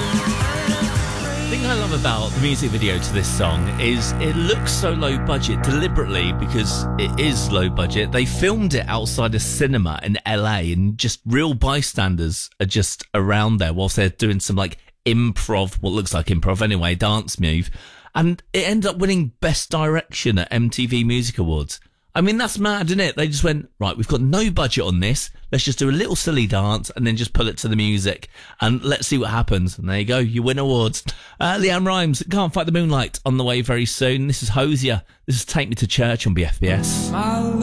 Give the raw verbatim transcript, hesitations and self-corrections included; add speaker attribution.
Speaker 1: The thing I love about the music video to this song is it looks so low budget deliberately because it is low budget. They filmed it outside a cinema in L A and just real bystanders are just around there whilst they're doing some like improv, what looks like improv anyway, dance move. And it ended up winning Best Direction at M T V Music Awards. I mean, that's mad, isn't it? They just went, right, we've got no budget on this. Let's just do a little silly dance and then just pull it to the music and let's see what happens. And there you go. You win awards. Uh, Leanne Rimes, Can't Fight the Moonlight on the way very soon. This is Hosier. This is Take Me to Church on B F B S.